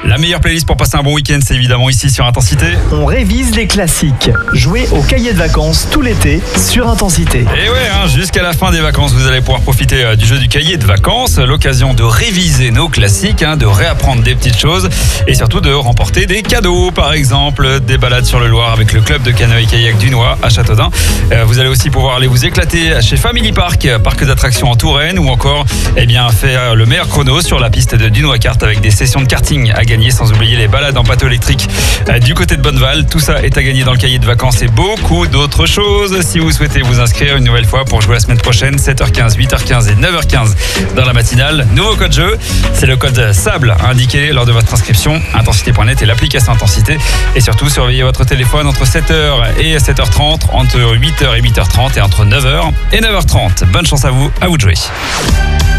La meilleure playlist pour passer un bon week-end, c'est évidemment ici sur Intensité. On révise les classiques. Jouez au cahier de vacances tout l'été sur Intensité. Et ouais, jusqu'à la fin des vacances, vous allez pouvoir profiter du jeu du cahier de vacances, l'occasion de réviser nos classiques, de réapprendre des petites choses et surtout de remporter des cadeaux, par exemple des balades sur le Loir avec le club de canoë-kayak Dunois à Châteaudun. Vous allez aussi pouvoir aller vous éclater chez Family Park, parc d'attractions en Touraine, ou encore faire le meilleur chrono sur la piste de Dunois Kart avec des sessions de karting à gagner, sans oublier les balades en bateau électrique du côté de Bonneval. Tout ça est à gagner dans le cahier de vacances et beaucoup d'autres choses. Si vous souhaitez vous inscrire une nouvelle fois pour jouer la semaine prochaine, 7h15, 8h15 et 9h15 dans la matinale, nouveau code jeu, c'est le code SABLE indiqué lors de votre inscription. Intensité.net et l'application Intensité. Et surtout, surveillez votre téléphone entre 7h et 7h30, entre 8h et 8h30 et entre 9h et 9h30. Bonne chance à vous de jouer.